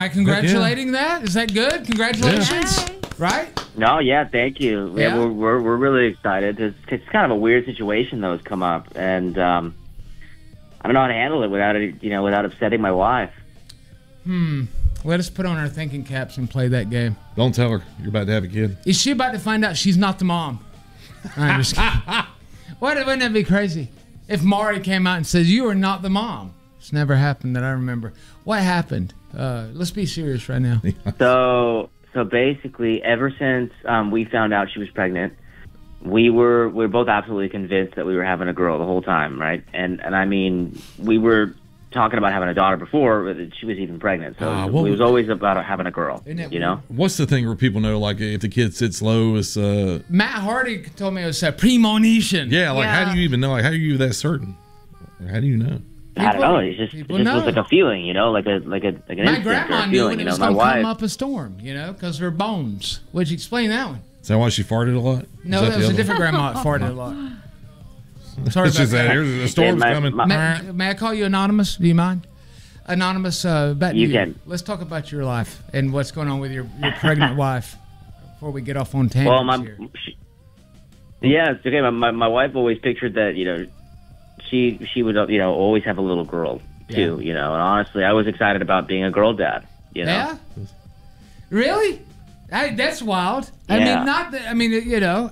I congratulating that. Is that good? Congratulations. Yeah. Right? No, yeah, thank you. Yeah. Yeah, we're really excited. It's kind of a weird situation that has come up, and I don't know how to handle it without upsetting my wife. Let us put on our thinking caps and play that game. Don't tell her you're about to have a kid. Is she about to find out she's not the mom? I'm just kidding. Wouldn't that be crazy? If Mari came out and says, you are not the mom. It's never happened that I remember. What happened? Let's be serious right now. So basically, ever since we found out she was pregnant, we were both absolutely convinced that we were having a girl the whole time, right? And I mean, we were talking about having a daughter before but she was even pregnant. So it was always about having a girl, you know? What's the thing where people know, like, if the kid sits low, it's... Matt Hardy told me it was a premonition. Yeah, like, how do you even know? Like, how are you that certain? Or how do you know? I don't know. It just was like a feeling, you know, like an My instinct grandma or a knew feeling. when it You know, was my going to come wife. up a storm, you know, because her bones. Would you explain that one? Is that why she farted a lot? No, that was a different grandma that farted a lot. Sorry It's about just that. Here's the storm's coming. May I call you Anonymous? Do you mind? Anonymous, back to You can. Let's talk about your life and what's going on with your pregnant wife before we get off on tangents Well, here. Yeah, it's okay. My wife always pictured that, you know, she would, you know, always have a little girl too, you know. And honestly, I was excited about being a girl dad, you know. Yeah? Really? That's wild. I Yeah. mean, not that, I mean, you know,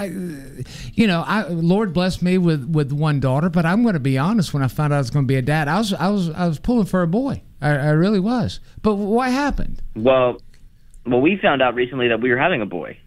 Lord blessed me with one daughter, but I'm going to be honest. When I found out I was going to be a dad, I was pulling for a boy. I really was. But what happened? Well, we found out recently that we were having a boy.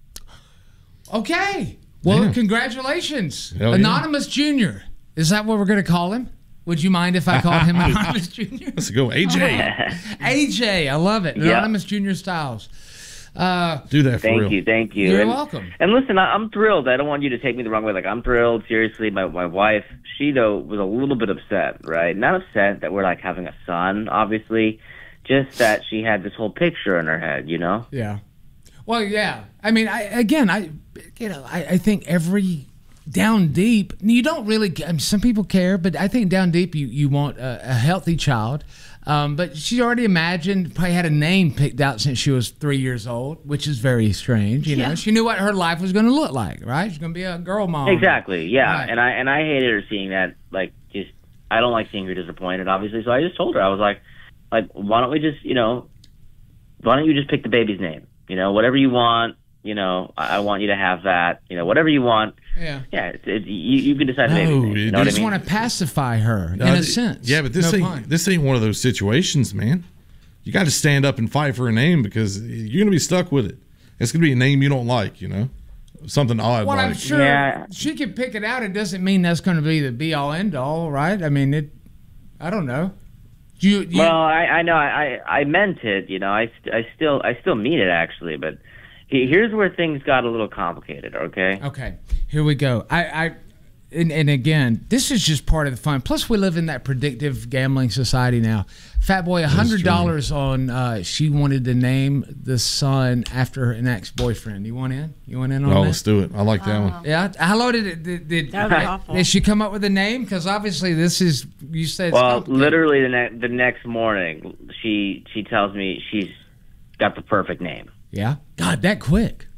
Okay. Well, Yeah. congratulations. Hell yeah. Anonymous Jr. Is that what we're going to call him? Would you mind if I called him Anonymous Jr.? Let's go, AJ. AJ, I love it. Yeah. Anonymous Jr. Styles. Do that for real. Thank you. You're and, welcome. And listen, I'm thrilled. I don't want you to take me the wrong way. Like, I'm thrilled. Seriously, my wife, she, though, was a little bit upset, right? Not upset that we're, like, having a son, obviously. Just that she had this whole picture in her head, you know? Yeah. Well, yeah. I mean, I think every down deep, you don't really. I mean, some people care, but I think down deep, you want a healthy child. But she already imagined, probably had a name picked out since she was 3 years old, which is very strange. You know, she knew what her life was going to look like, right? She's going to be a girl mom. Exactly. Yeah. Right. And I hated her seeing that. Like, just I don't like seeing her disappointed, obviously. So I just told her, I was like, why don't we just, you know, why don't you just pick the baby's name? You know, whatever you want. You know, I want you to have that. You know, whatever you want. Yeah. Yeah. You can decide the baby's name. You know You what I just mean? want to pacify her in a sense. Yeah, but this ain't one of those situations, man. You got to stand up and fight for a name because you're gonna be stuck with it. It's gonna be a name you don't like, you know, something odd. Well, like. I'm sure she can pick it out. It doesn't mean that's going to be the be all end all, right? I mean, I don't know. Well, I know I meant it. You know, I still mean it actually, but. Here's where things got a little complicated, okay? Okay, here we go. And again, this is just part of the fun. Plus, we live in that predictive gambling society now. Fat Boy, $100 on. She wanted to name the son after an ex-boyfriend. You want in? You want in on that? Oh, let's do it. I like that one. Yeah. How low did it? That would be awful. Did she come up with a name? Because obviously, this is you said. Well, literally the next morning, she tells me she's got the perfect name. Yeah. God, that quick.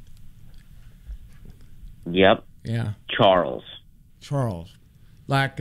Yep. Yeah. Charles. Like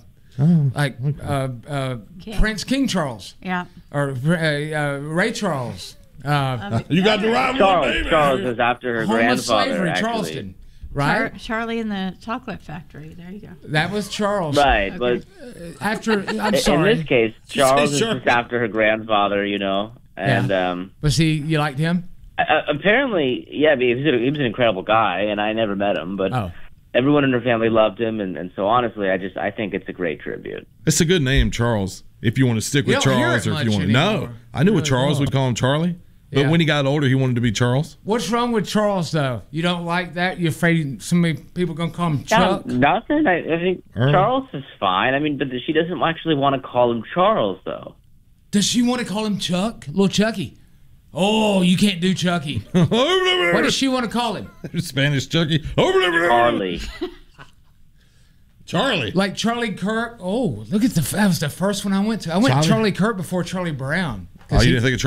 Prince King Charles. Yeah. Or Ray Charles. You got the right one, baby. Charles is after her Home of grandfather, slavery, actually. Charleston. Right? Charlie and the Chocolate Factory. There you go. That was Charles. Right, Okay. but after I'm sorry. in this case, Charles is just after her grandfather, you know. And was you liked him? Apparently, yeah, he was an incredible guy, and I never met him, but everyone in her family loved him, and so honestly, I think it's a great tribute. It's a good name, Charles. If you want to stick with You don't hear Charles, it or if you much want to. anymore. No, I knew Really with Charles don't. we'd call him Charlie. But when he got older, he wanted to be Charles. What's wrong with Charles though? You don't like that? You're afraid so many people gonna call him Chuck? Nothing. I think Charles is fine. I mean, but she doesn't actually want to call him Charles, though. Does she want to call him Chuck? Little Chucky. Oh, you can't do Chucky. What does she want to call him? Spanish Chucky. Charlie. Charlie. Like Charlie Kirk. Oh, look at that was the first one I went to. I went to Charlie Kirk before Charlie Brown. Oh, you didn't think of